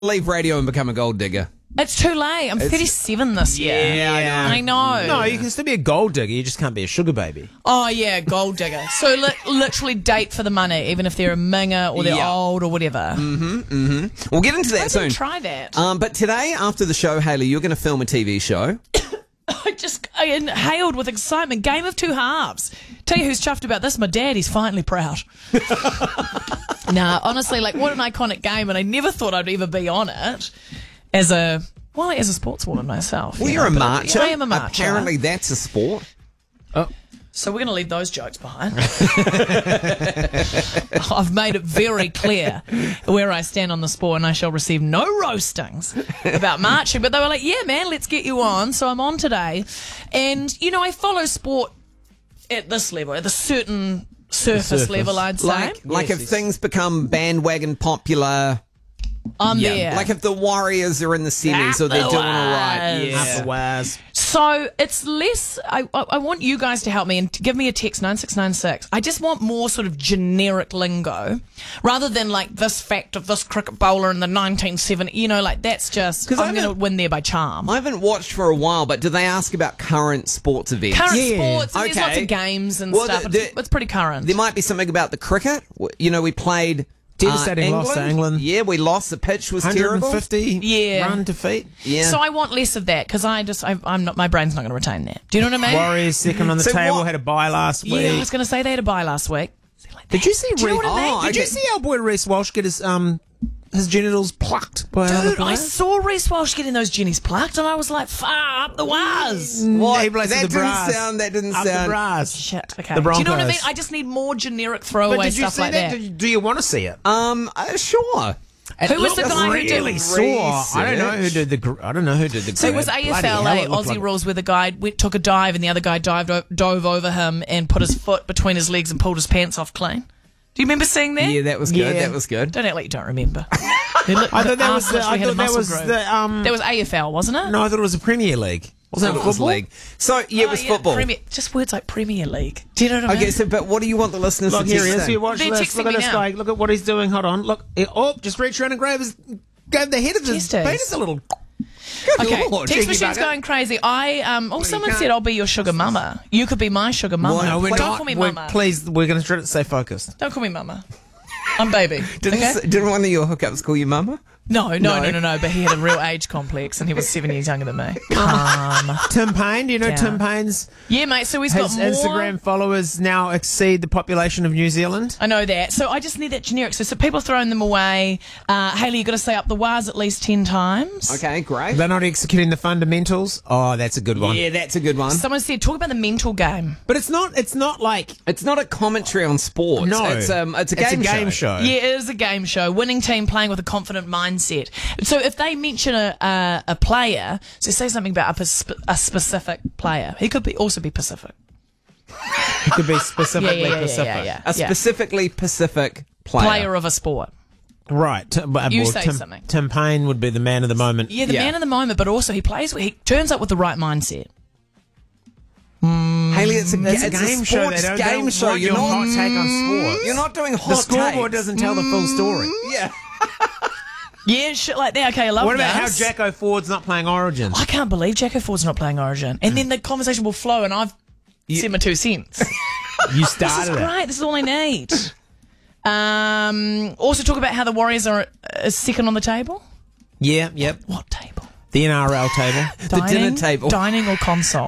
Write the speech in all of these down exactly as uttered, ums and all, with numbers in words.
Leave radio and become a gold digger. It's too late. I'm thirty-seven this year. Yeah, I know. I know. No, you can still be a gold digger. You just can't be a sugar baby. Oh, yeah, gold digger. So li- literally date for the money, even if they're a minger or they're Yeah. old or whatever. Mm-hmm, mm-hmm. We'll get into that I soon. didn't try that. Um, but today, after the show, Hayley, you're going to film a T V show. I just I inhaled with excitement. Game of two halves. Tell you who's chuffed about this? My dad. He's finally proud. Nah, honestly, like, what an iconic game, and I never thought I'd ever be on it as a, well, as a sportswoman myself. Well, you you're know, a but marcher. I am a marcher. Apparently, that's a sport. So we're going to leave those jokes behind. I've made it very clear where I stand on the sport, and I shall receive no roastings about marching. But they were like, yeah, man, let's get you on. So I'm on today. And, you know, I follow sport at this level, at the certain surface, surface. level, I'd say. Like, like Yes, if yes. things become bandwagon popular. I'm there. Like if the Warriors are in the semis or they're the doing all right. Warriors. Yeah. Otherwise, So it's less, I, I I want you guys to help me and to give me a text, nine six nine six. I just want more sort of generic lingo rather than like this fact of this cricket bowler in the nineteen seventies. You know, like that's just, 'Cause I I'm going to haven't- win there by charm. I haven't watched for a while, but do they ask about current sports events? Current Yeah. sports, and there's Okay. lots of games and Well, stuff. the- it's, the- it's pretty current. There might be something about the cricket. You know, we played Devastating uh, loss to England. Yeah, we lost. The pitch was terrible. one hundred fifty Yeah. run defeat. Yeah. So I want less of that because I just, I, I'm not, my brain's not going to retain that. Do you know what I mean? Warriors second on the So table. what- Had a bye last week. Yeah, I was going to say they had a bye last week. Did you see? Do you know Reece- what I mean? Oh, Did you okay. see our boy Reece Walsh get his um his genitals plucked by another Dude, I player? saw Reece Walsh getting those jennies plucked, and I was like, "Far up the waz." What? He plays that for the didn't Brass. sound. That didn't Up the sound. brass. Shit. Okay. The Do you know what I mean? Broncos. I just need more generic But throwaway did you stuff see like that? that. Did you- do you want to see it? Um, uh, sure. Who was the Looked guy who really did? sore. I don't know who Research. did the. gr- I don't know who did the. So it grab. was A F Bloody L, hell, eh? it looked Aussie like- rules, where the guy went, took a dive and the other guy dived o- dove over him and put his foot between his legs and pulled his pants off clean. Do you remember seeing that? Yeah, that was good. Yeah. That was good. Don't act like you don't remember. He looked- I thought that the was. arse The, literally I had a thought that muscle was groove. the. Um, That was A F L, wasn't it? no, I thought it was the Premier League. Wasn't it Football football? league. So yeah, it Oh, was yeah, football. Premier, just words like Premier League. Do you know what I mean? Okay, so but what do you want the listeners Look, to here he text is. in? You watch They're this. texting Look at me this now. guy. Look at what he's doing. Hold on. Look. He- Oh, just reach around and grab his. Grab the head of his Testes. penis a little. Good Okay, Lord. text Cheeky machine's bugger. going crazy. I um. Oh, you someone can't- said I'll be your sugar mama. You could be my sugar mama. Well, no, we're Don't not. call me We're- mama. Please, we're going to try to stay focused. Don't call me mama. I'm baby. Didn't, okay? s- didn't one of your hookups call you mama? No, no, No. no, no, no. But he had a real age complex, and he was seven years younger than me. Calm. Tim Payne, do you know Yeah. Tim Payne's? Yeah, mate. So he's His got more. Instagram followers now exceed the population of New Zealand. I know that. So I just need that generic. So, so people are throwing them away. Uh, Hayley, you've got to say up the waz at least ten times. Okay, great. They're not executing the fundamentals. Oh, that's a good one. Yeah, that's a good one. Someone said, talk about the mental game. But it's not. It's not like It's not a commentary on sports. no. it's um, it's a game, it's a game show. Yeah, it is a game show. Winning team playing with a confident mindset. So if they mention a a, a player, so say something about a, pers- a specific player. He could be also be Pacific. It could be specifically Yeah, yeah, yeah, yeah, Pacific. yeah, yeah. A specifically Pacific player. Player of a sport. Right. T- but- You well, say Tim, something. Tim Payne would be the man of the moment. Yeah, the Yeah. man of the moment, but also he plays. He turns up with the right mindset. Haley, it's a, Mm, It's ga- a it's game a show. sports They don't, game they don't show. want You're your not, hot take on sports. you're not doing hot The scoreboard takes. doesn't tell the full story. Yeah. Yeah, shit like that. Okay, I love What about this. how Jacko Ford's not playing Origin? I can't believe Jacko Ford's not playing Origin. And then the conversation will flow, and I've said my two cents. You This is started it. great. This is all I need. Um, also talk about how the Warriors are uh, second on the table. Yeah, yep. What table? The N R L table. The dinner table. Dining or console?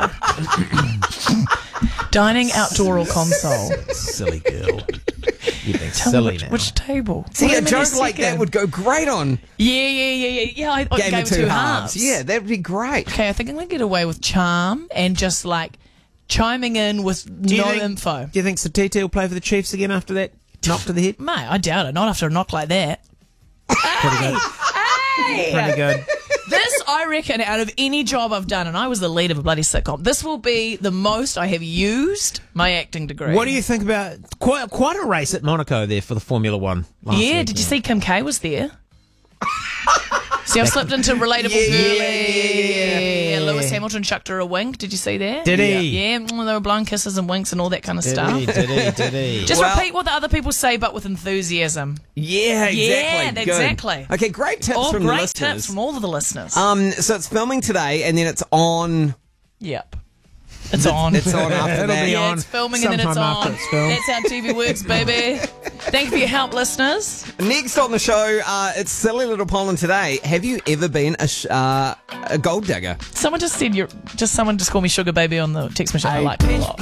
Dining, outdoor or console? Silly girl. You've been Tell silly me which, now. which table? See, What do a you mean they're joke like that second? would go great on Yeah, yeah, yeah, yeah. Yeah, I, I Game, gave of Two, halves. halves. Yeah, that would be great. Okay, I think I'm going to get away with charm and just like chiming in with Do you no think- info. Do you think Satiti will play for the Chiefs again after that knock to the head? Mate, I doubt it. Not after a knock like that. Pretty good. Hey! Pretty good. This, I reckon, out of any job I've done, and I was the lead of a bloody sitcom, this will be the most I have used my acting degree. What do you think about quite quite a race at Monaco there for the Formula One? Last Yeah, week, did you see Kim K was there? See, I've slipped into relatable Yeah, girly. yeah, yeah, yeah, Lewis Hamilton chucked her a wink. Did you see that? Did he? Yeah, mm, they were blowing kisses and winks and all that kind of Did stuff. he? Did he? Did he? Just Well- repeat what the other people say, but with enthusiasm. Yeah, exactly. Yeah, Good. exactly. Okay, great tips All from the great listeners. tips from all of the listeners. Um, so it's filming today, and then it's on. Yep. It's on. It's on after It'll that. be yeah, on it's filming and then it's sometime on. after it's filmed. That's how T V works, baby. Thank you for your help, listeners. Next on the show, uh, it's Silly Little Pollen today. Have you ever been a sh- uh, a gold digger? Someone just said you're just someone just called me sugar baby on the text machine. I like it a lot.